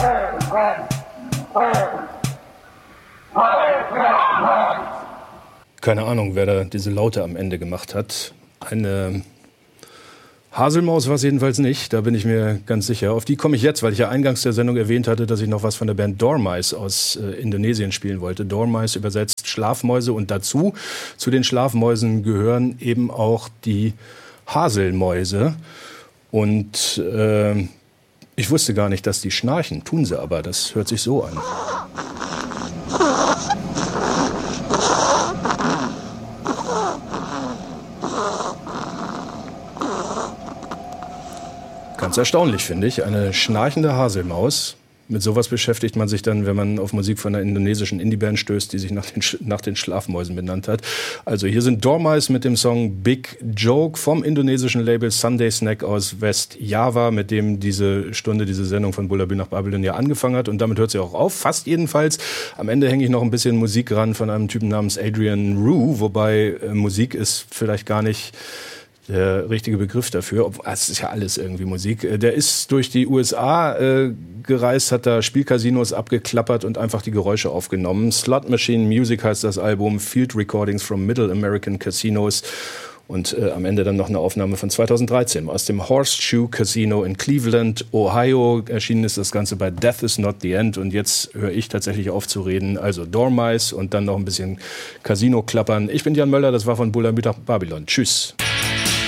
Keine Ahnung, wer da diese Laute am Ende gemacht hat. Eine Haselmaus war es jedenfalls nicht, da bin ich mir ganz sicher. Auf die komme ich jetzt, weil ich ja eingangs der Sendung erwähnt hatte, dass ich noch was von der Band Dormice aus Indonesien spielen wollte. Dormice übersetzt Schlafmäuse und dazu, zu den Schlafmäusen gehören eben auch die Haselmäuse. Und ich wusste gar nicht, dass die schnarchen, tun sie aber, das hört sich so an. Ganz erstaunlich, finde ich. Eine schnarchende Haselmaus. Mit sowas beschäftigt man sich dann, wenn man auf Musik von einer indonesischen Indie-Band stößt, die sich nach den Schlafmäusen benannt hat. Also hier sind Dormice mit dem Song Big Joke vom indonesischen Label Sunday Snack aus West-Java, mit dem diese Sendung von Bullabü nach Babylon ja angefangen hat. Und damit hört sie auch auf, fast jedenfalls. Am Ende hänge ich noch ein bisschen Musik ran von einem Typen namens Adrian Rue, wobei Musik ist vielleicht gar nicht der richtige Begriff dafür. Es ist ja alles irgendwie Musik. Der ist durch die USA gereist, hat da Spielcasinos abgeklappert und einfach die Geräusche aufgenommen. Slot Machine Music heißt das Album, Field Recordings from Middle American Casinos. Und am Ende dann noch eine Aufnahme von 2013 aus dem Horseshoe Casino in Cleveland, Ohio. Erschienen ist das Ganze bei Death is Not the End. Und jetzt höre ich tatsächlich auf zu reden. Also Dormice und dann noch ein bisschen Casino klappern. Ich bin Jan Möller, das war von Bullabü nach Babylon. Tschüss.